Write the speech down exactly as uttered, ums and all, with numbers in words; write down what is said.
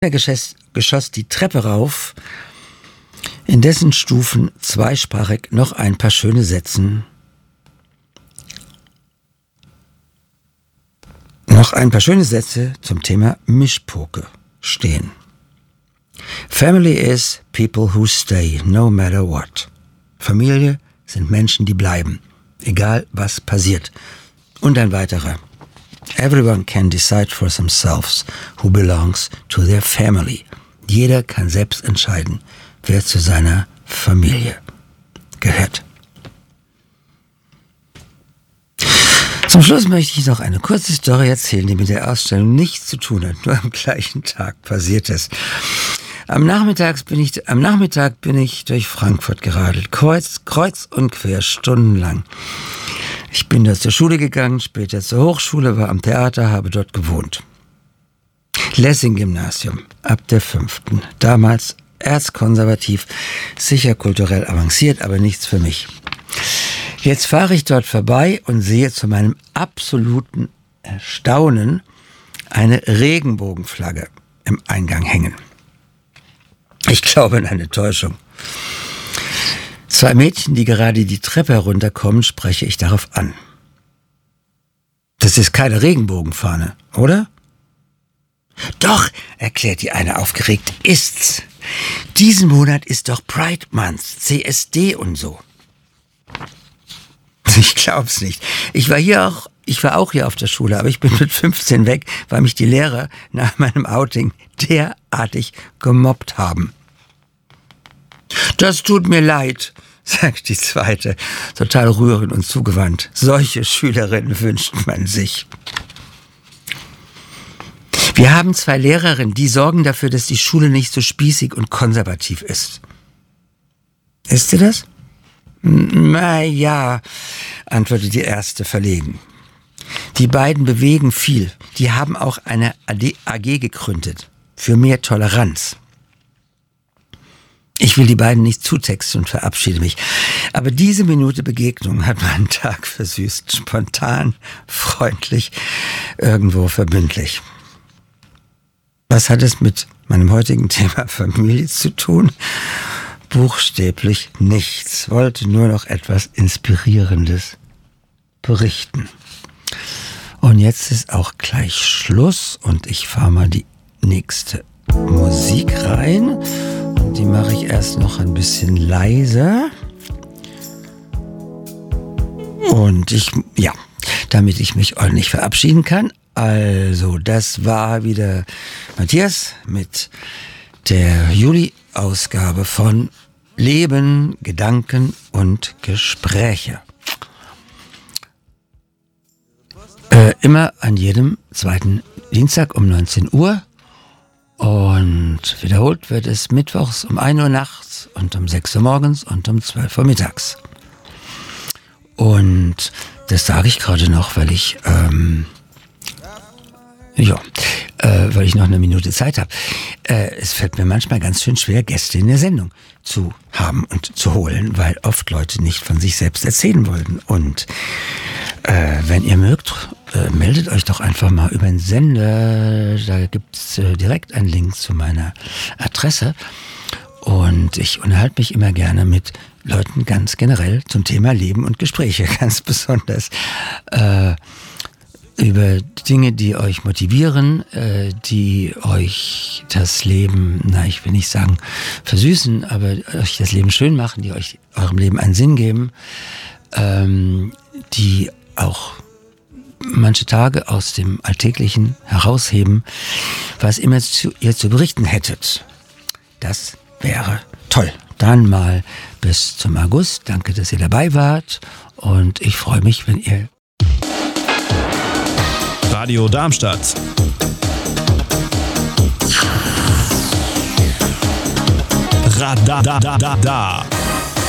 Geschoss, Geschoss die Treppe rauf, in dessen Stufen zweisprachig noch ein paar schöne Sätzen, noch ein paar schöne Sätze zum Thema Mischpoke stehen. Family is people who stay, no matter what. Familie sind Menschen, die bleiben, egal was passiert. Und ein weiterer. Everyone can decide for themselves who belongs to their family. Jeder kann selbst entscheiden, wer zu seiner Familie gehört. Zum Schluss möchte ich noch eine kurze Story erzählen, die mit der Ausstellung nichts zu tun hat, nur am gleichen Tag passiert ist. Am Nachmittag bin ich, am Nachmittag bin ich durch Frankfurt geradelt, kreuz, kreuz und quer, stundenlang. Ich bin da zur Schule gegangen, später zur Hochschule, war am Theater, habe dort gewohnt. Lessing-Gymnasium, ab der fünften. Damals erzkonservativ, sicher kulturell avanciert, aber nichts für mich. Jetzt fahre ich dort vorbei und sehe zu meinem absoluten Erstaunen eine Regenbogenflagge im Eingang hängen. Ich glaube an eine Täuschung. Zwei Mädchen, die gerade die Treppe herunterkommen, spreche ich darauf an. Das ist keine Regenbogenfahne, oder? Doch, erklärt die eine aufgeregt, ist's. Diesen Monat ist doch Pride Month, C S D und so. Ich glaub's nicht. Ich war hier auch, ich war auch hier auf der Schule, aber ich bin mit fünfzehn weg, weil mich die Lehrer nach meinem Outing derartig gemobbt haben. Das tut mir leid, sagt die zweite, total rührend und zugewandt. Solche Schülerinnen wünscht man sich. Wir haben zwei Lehrerinnen, die sorgen dafür, dass die Schule nicht so spießig und konservativ ist. Ist sie das? Na ja, antwortet die erste verlegen. Die beiden bewegen viel. Die haben auch eine A G gegründet für mehr Toleranz. Ich will die beiden nicht zutexten und verabschiede mich. Aber diese Minute Begegnung hat meinen Tag versüßt. Spontan, freundlich, irgendwo verbindlich. Was hat es mit meinem heutigen Thema Familie zu tun? Buchstäblich nichts. Wollte nur noch etwas Inspirierendes berichten. Und jetzt ist auch gleich Schluss und ich fahre mal die nächste Musik rein. Die mache ich erst noch ein bisschen leiser. Und ich, ja, damit ich mich ordentlich verabschieden kann. Also, das war wieder Matthias mit der Juli-Ausgabe von Leben, Gedanken und Gespräche. Äh, immer an jedem zweiten Dienstag um neunzehn Uhr. Und wiederholt wird es mittwochs um ein Uhr nachts und um sechs Uhr morgens und um zwölf Uhr mittags. Und das sage ich gerade noch, weil ich, ähm, ja, äh, weil ich noch eine Minute Zeit habe. Äh, es fällt mir manchmal ganz schön schwer, Gäste in der Sendung zu haben und zu holen, weil oft Leute nicht von sich selbst erzählen wollten. Und äh, wenn ihr mögt, äh, meldet euch doch einfach mal über den Sender. Da gibt's äh, direkt einen Link zu meiner Adresse. Und ich unterhalte mich immer gerne mit Leuten ganz generell zum Thema Leben und Gespräche. Ganz besonders äh, über Dinge, die euch motivieren, äh, die euch das Leben, na, ich will nicht sagen versüßen, aber euch das Leben schön machen, die euch eurem Leben einen Sinn geben, ähm, die auch manche Tage aus dem Alltäglichen herausheben, was immer zu, ihr zu berichten hättet. Das wäre toll. Dann mal bis zum August. Danke, dass ihr dabei wart und ich freue mich, wenn ihr Radio Darmstadt. Radadadada.